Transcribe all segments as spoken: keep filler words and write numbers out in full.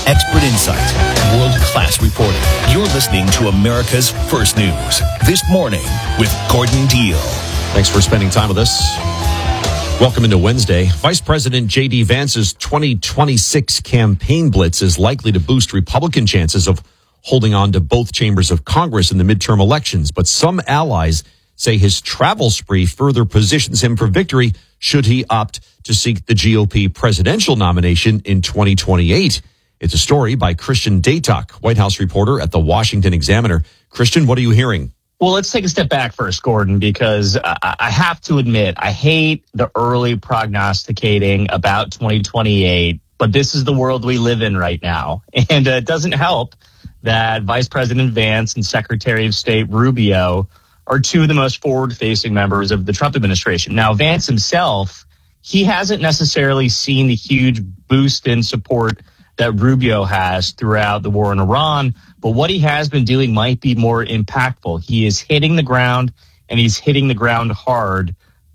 Expert insight, world-class reporting. You're listening to America's First News. This morning with Gordon Deal. Thanks for spending time with us. Welcome into Wednesday. Vice President J D. Vance's twenty twenty-six campaign blitz is likely to boost Republican chances of holding on to both chambers of Congress in the midterm elections. But some allies say his travel spree further positions him for victory should he opt to seek the G O P presidential nomination in twenty twenty-eight. It's a story by Christian Daytok, White House reporter at the Washington Examiner. Christian, what are you hearing? Well, let's take a step back first, Gordon, because I, I have to admit, I hate the early prognosticating about twenty twenty-eight, but this is the world we live in right now. And uh, it doesn't help that Vice President Vance and Secretary of State Rubio are two of the most forward-facing members of the Trump administration. Now, Vance himself, he hasn't necessarily seen the huge boost in support that Rubio has throughout the war in Iran, but what he has been doing might be more impactful. He is hitting the ground, and he's hitting the ground hard,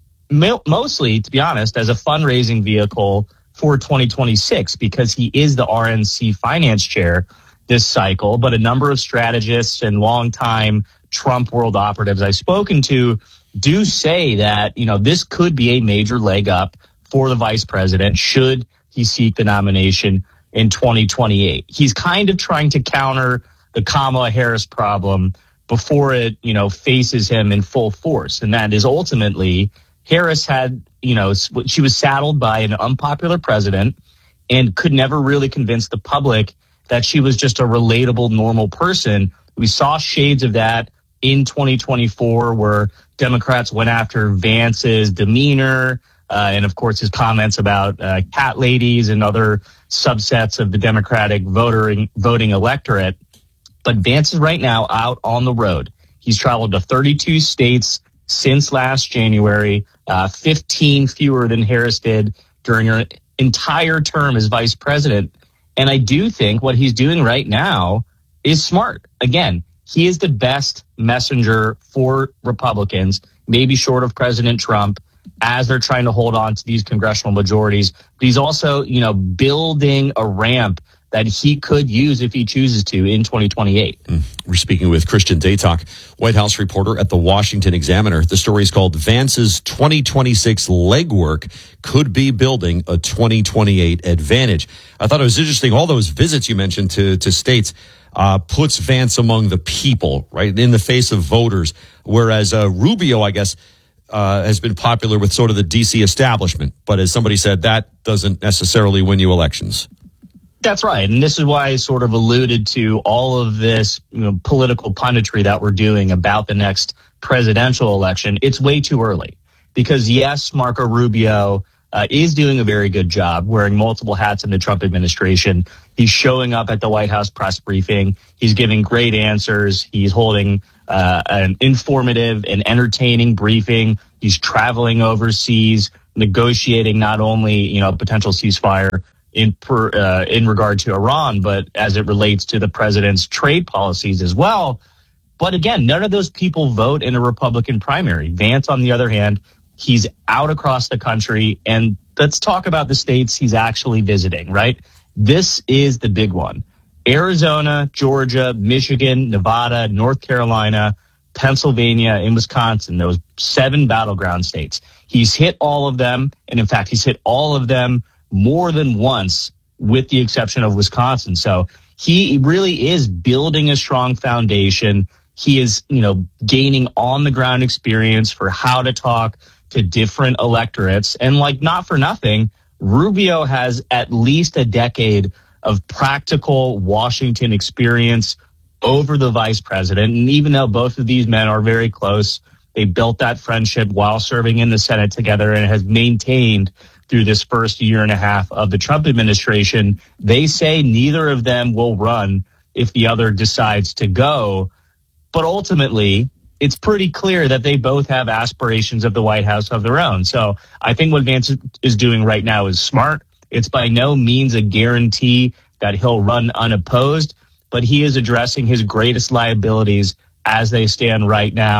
mostly, to be honest, as a fundraising vehicle for twenty twenty-six, because he is the R N C finance chair this cycle. But a number of strategists and longtime Trump world operatives I've spoken to do say that, you know, this could be a major leg up for the vice president should he seek the nomination in twenty twenty-eight. He's kind of trying to counter the Kamala Harris problem before it, you know, faces him in full force. And that is ultimately Harris had, you know, she was saddled by an unpopular president and could never really convince the public that she was just a relatable, normal person. We saw shades of that in twenty twenty-four, where Democrats went after Vance's demeanor uh, and, of course, his comments about uh, cat ladies and other subsets of the Democratic voting voting electorate. But Vance is right now out on the road. He's traveled to thirty-two states since last January, uh, fifteen fewer than Harris did during her entire term as vice president. And I do think what he's doing right now is smart. Again, he is the best messenger for Republicans, maybe short of President Trump, as they're trying to hold on to these congressional majorities. But he's also, you know, building a ramp that he could use if he chooses to in twenty twenty-eight. Mm. We're speaking with Christian Daytok, White House reporter at the Washington Examiner. The story is called Vance's twenty twenty-six legwork could be building a twenty twenty-eight advantage. I thought it was interesting. All those visits you mentioned to, to states uh, puts Vance among the people, right, in the face of voters, whereas uh, Rubio, I guess, uh, has been popular with sort of the D C establishment. But as somebody said, that doesn't necessarily win you elections. That's right. And this is why I sort of alluded to all of this, you know, political punditry that we're doing about the next presidential election. It's way too early because, yes, Marco Rubio uh, is doing a very good job wearing multiple hats in the Trump administration. He's showing up at the White House press briefing. He's giving great answers. He's holding uh, an informative and entertaining briefing. He's traveling overseas, negotiating not only, you know, potential ceasefire in per, uh, in regard to Iran, but as it relates to the president's trade policies as well. But again, none of those people vote in a Republican primary. Vance, on the other hand, he's out across the country. And let's talk about the states he's actually visiting, right? This is the big one. Arizona, Georgia, Michigan, Nevada, North Carolina, Pennsylvania, and Wisconsin, those seven battleground states. He's hit all of them. And in fact, he's hit all of them more than once, with the exception of Wisconsin. So he really is building a strong foundation. He is, you know, gaining on the ground experience for how to talk to different electorates. And like, not for nothing, Rubio has at least a decade of practical Washington experience over the vice president. And even though both of these men are very close, they built that friendship while serving in the Senate together and has maintained through this first year and a half of the Trump administration. They say neither of them will run if the other decides to go. But ultimately, it's pretty clear that they both have aspirations of the White House of their own. So I think what Vance is doing right now is smart. It's by no means a guarantee that he'll run unopposed, but he is addressing his greatest liabilities as they stand right now.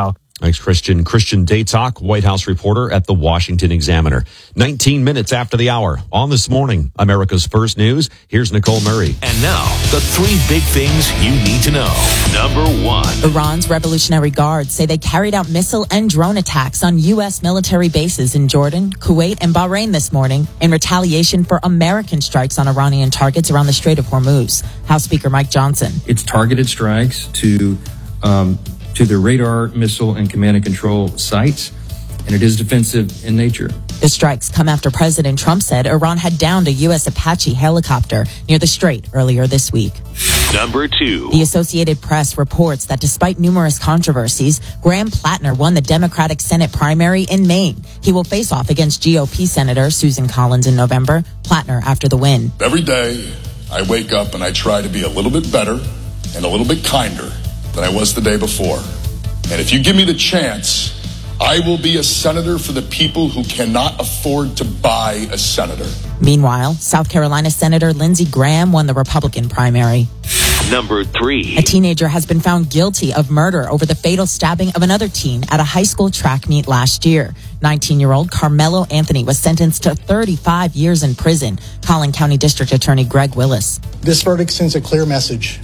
Thanks, Christian. Christian Daytalk, White House reporter at the Washington Examiner. nineteen minutes after the hour. On This Morning, America's First News, here's Nicole Murray. And now, the three big things you need to know. Number one. Iran's Revolutionary Guards say they carried out missile and drone attacks on U S military bases in Jordan, Kuwait, and Bahrain this morning in retaliation for American strikes on Iranian targets around the Strait of Hormuz. House Speaker Mike Johnson. It's targeted strikes to um, to the radar, missile, and command and control sites, and it is defensive in nature. The strikes come after President Trump said Iran had downed a U S Apache helicopter near the Strait earlier this week. Number two. The Associated Press reports that despite numerous controversies, Graham Plattner won the Democratic Senate primary in Maine. He will face off against G O P Senator Susan Collins in November. Plattner after the win. Every day I wake up and I try to be a little bit better and a little bit kinder than I was the day before. And if you give me the chance, I will be a senator for the people who cannot afford to buy a senator. Meanwhile, South Carolina Senator Lindsey Graham won the Republican primary. Number three. A teenager has been found guilty of murder over the fatal stabbing of another teen at a high school track meet last year. nineteen-year-old Carmelo Anthony was sentenced to thirty-five years in prison. Collin County District Attorney Greg Willis. This verdict sends a clear message.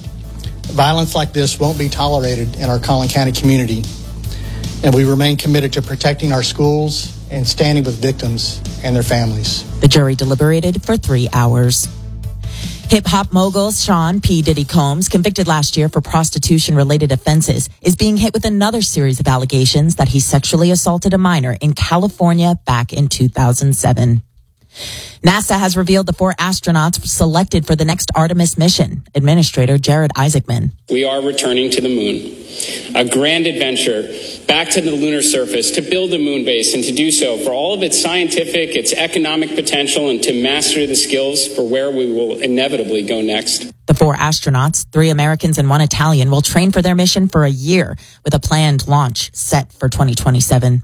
Violence like this won't be tolerated in our Collin County community, and we remain committed to protecting our schools and standing with victims and their families. The jury deliberated for three hours. Hip-hop mogul Sean P. Diddy Combs, convicted last year for prostitution-related offenses, is being hit with another series of allegations that he sexually assaulted a minor in California back in two thousand seven. NASA has revealed the four astronauts selected for the next Artemis mission. Administrator Jared Isaacman. We are returning to the moon, a grand adventure back to the lunar surface to build a moon base and to do so for all of its scientific, its economic potential, and to master the skills for where we will inevitably go next. The four astronauts, three Americans and one Italian, will train for their mission for a year with a planned launch set for twenty twenty-seven.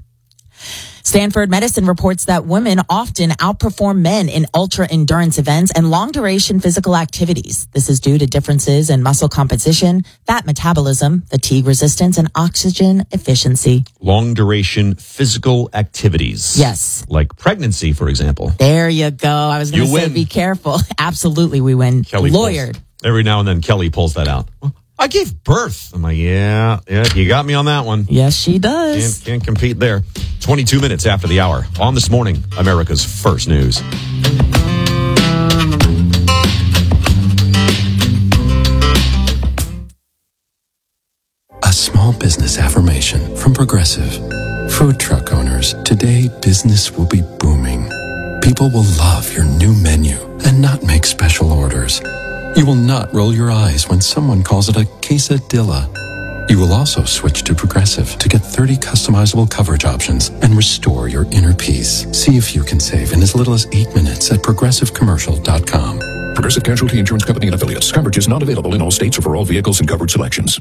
Stanford Medicine reports that women often outperform men in ultra-endurance events and long-duration physical activities. This is due to differences in muscle composition, fat metabolism, fatigue resistance, and oxygen efficiency. Long-duration physical activities. Yes. Like pregnancy, for example. There you go. I was going to say, win. Be careful. Absolutely, we win. Kelly Lawyered. Pulls, every now and then, Kelly pulls that out. I gave birth. I'm like, yeah, yeah, you got me on that one. Yes, she does. Can't, can't compete there. twenty-two minutes after the hour. On This Morning, America's First News. A small business affirmation from Progressive. Food truck owners, today business will be booming. People will love your new menu and not make special orders. You will not roll your eyes when someone calls it a quesadilla. You will also switch to Progressive to get thirty customizable coverage options and restore your inner peace. See if you can save in as little as eight minutes at progressive commercial dot com. Progressive Casualty Insurance Company and Affiliates. Coverage is not available in all states or for all vehicles and covered selections.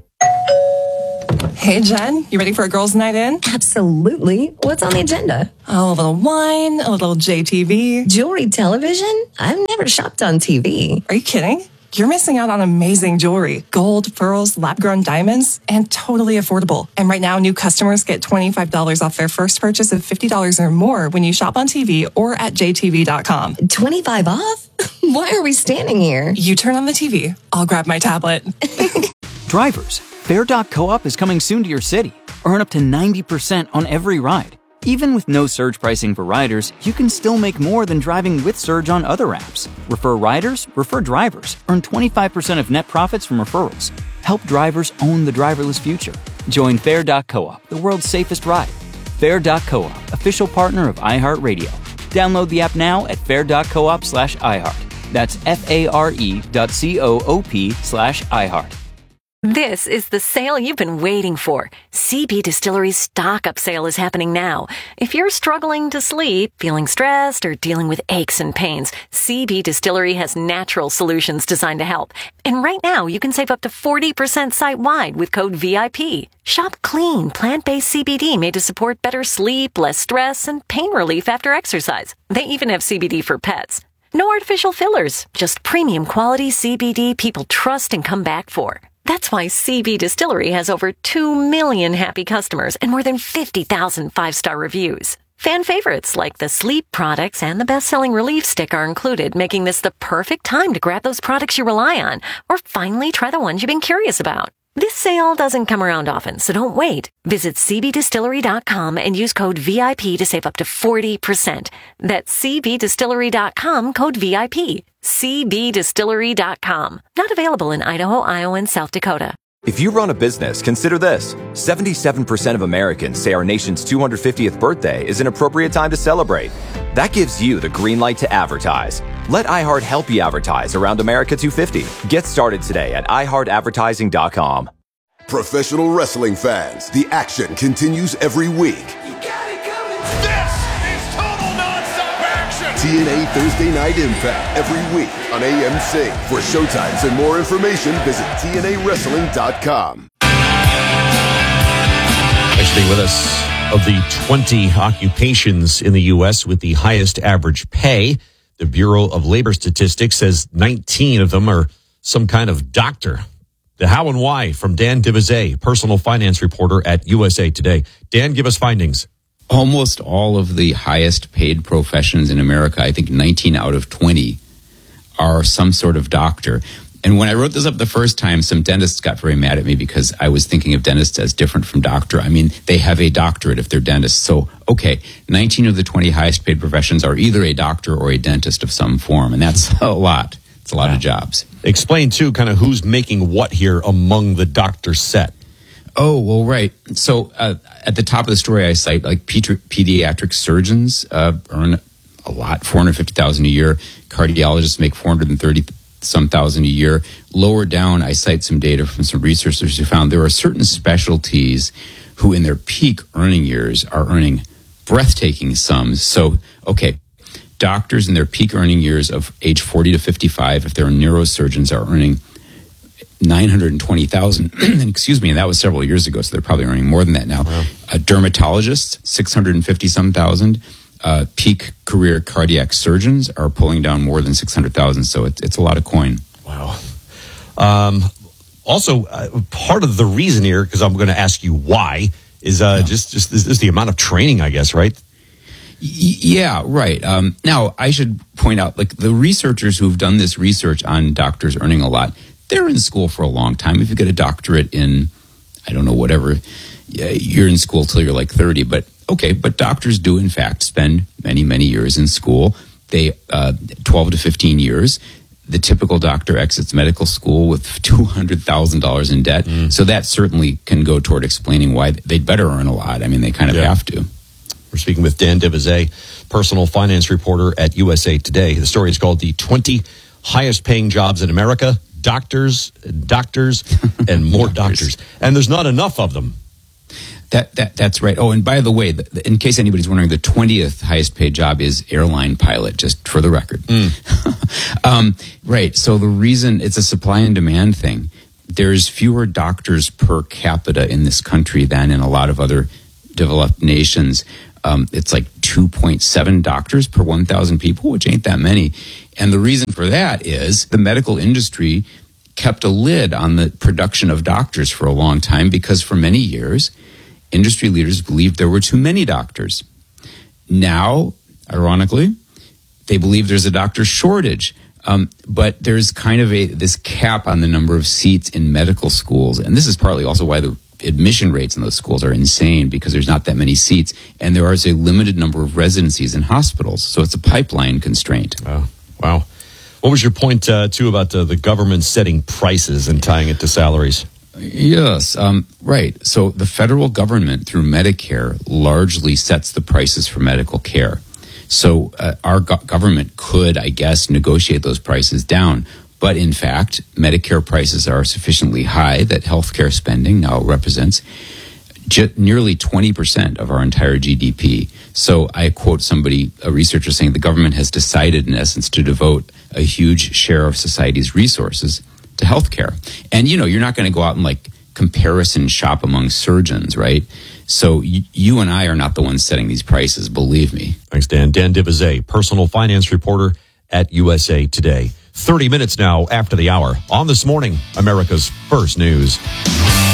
Hey, Jen, you ready for a girls' night in? Absolutely. What's on the agenda? Oh, a little wine, a little J T V. Jewelry television? I've never shopped on T V. Are you kidding? You're missing out on amazing jewelry, gold, pearls, lab-grown diamonds, and totally affordable. And right now, new customers get twenty-five dollars off their first purchase of fifty dollars or more when you shop on T V or at J T V dot com. twenty-five off? Why are we standing here? You turn on the T V. I'll grab my tablet. Drivers, Fair dot coop is coming soon to your city. Earn up to ninety percent on every ride. Even with no surge pricing for riders, you can still make more than driving with Surge on other apps. Refer riders, refer drivers. Earn twenty-five percent of net profits from referrals. Help drivers own the driverless future. Join Fair dot coop, the world's safest ride. Fair dot coop, official partner of iHeartRadio. Download the app now at fair dot coop slash iHeart. That's F-A-R-E dot C-O-O-P slash iHeart. This is the sale you've been waiting for. C B Distillery's stock-up sale is happening now. If you're struggling to sleep, feeling stressed, or dealing with aches and pains, C B Distillery has natural solutions designed to help. And right now, you can save up to forty percent site-wide with code V I P. Shop clean, plant-based C B D made to support better sleep, less stress, and pain relief after exercise. They even have C B D for pets. No artificial fillers, just premium quality C B D people trust and come back for. That's why C B Distillery has over two million happy customers and more than fifty thousand five-star reviews. Fan favorites like the sleep products and the best-selling Relief Stick are included, making this the perfect time to grab those products you rely on or finally try the ones you've been curious about. This sale doesn't come around often, so don't wait. Visit C B distillery dot com and use code V I P to save up to forty percent. That's C B distillery dot com, code V I P. C B distillery dot com. Not available in Idaho, Iowa, and South Dakota. If you run a business, consider this. seventy-seven percent of Americans say our nation's two hundred fiftieth birthday is an appropriate time to celebrate. That gives you the green light to advertise. Let iHeart help you advertise around America two fifty. Get started today at i heart advertising dot com. Professional wrestling fans, the action continues every week. You got it coming. This is total nonstop action. T N A Thursday Night Impact every week on A M C. For showtimes and more information, visit T N A wrestling dot com. Thanks for being with us. Of the twenty occupations in the U S with the highest average pay, the Bureau of Labor Statistics says nineteen of them are some kind of doctor. The how and why from Dan Divizet, personal finance reporter at U S A Today. Dan, give us findings. Almost all of the highest paid professions in America, I think nineteen out of twenty, are some sort of doctor. And when I wrote this up the first time, some dentists got very mad at me because I was thinking of dentists as different from doctor. I mean, they have a doctorate if they're dentists. So, okay, nineteen of the twenty highest paid professions are either a doctor or a dentist of some form. And that's a lot. It's a lot wow. of jobs. Explain, too, kind of who's making what here among the doctor set. Oh, well, right. So uh, at the top of the story, I cite like pedi- pediatric surgeons uh, earn a lot, four hundred fifty thousand dollars a year. Cardiologists make four hundred thirty some thousand a year. Lower down, I cite some data from some researchers who found there are certain specialties who in their peak earning years are earning breathtaking sums. So, okay, doctors in their peak earning years of age forty to fifty-five, if they're neurosurgeons, are earning nine hundred twenty thousand dollars. Excuse me, and that was several years ago, so they're probably earning more than that now. Wow. Uh, dermatologists, six hundred fifty some thousand. Uh, peak career cardiac surgeons are pulling down more than six hundred thousand, so it, it's a lot of coin. Wow. Um, also, uh, part of the reason here, because I'm going to ask you why, is uh, yeah. just just this is the amount of training, I guess, right? Y- yeah, right. Um, now, I should point out, like the researchers who've done this research on doctors earning a lot, they're in school for a long time. If you get a doctorate in, I don't know, whatever, you're in school till you're like thirty, but okay, but doctors do, in fact, spend many, many years in school. They, uh, twelve to fifteen years. The typical doctor exits medical school with two hundred thousand dollars in debt. Mm. So that certainly can go toward explaining why they'd better earn a lot. I mean, they kind of yeah. have to. We're speaking with Dan Divizet, personal finance reporter at U S A Today. The story is called The twenty Highest Paying Jobs in America. Doctors, doctors, and more doctors. And there's not enough of them. That that that's right. Oh, and by the way, the, in case anybody's wondering, the twentieth highest paid job is airline pilot, just for the record. Mm. um, right. So the reason it's a supply and demand thing. There's fewer doctors per capita in this country than in a lot of other developed nations. Um, it's like two point seven doctors per one thousand people, which ain't that many. And the reason for that is the medical industry kept a lid on the production of doctors for a long time because for many years, industry leaders believed there were too many doctors. Now, ironically, they believe there's a doctor shortage. Um, but there's kind of a this cap on the number of seats in medical schools. And this is partly also why the admission rates in those schools are insane, because there's not that many seats. And there is a limited number of residencies in hospitals. So it's a pipeline constraint. Oh, wow. What was your point, uh, too, about uh, the government setting prices and tying it to salaries? Yes, um, right. So the federal government, through Medicare, largely sets the prices for medical care. So uh, our go- government could, I guess, negotiate those prices down. But in fact, Medicare prices are sufficiently high that healthcare spending now represents j- nearly twenty percent of our entire G D P. So I quote somebody, a researcher, saying the government has decided, in essence, to devote a huge share of society's resources to healthcare. And, you know, you're not going to go out and like comparison shop among surgeons, right? So y- you and I are not the ones setting these prices, believe me. Thanks, Dan. Dan Divizet, personal finance reporter at U S A Today. thirty minutes now after the hour. On This Morning, America's First News.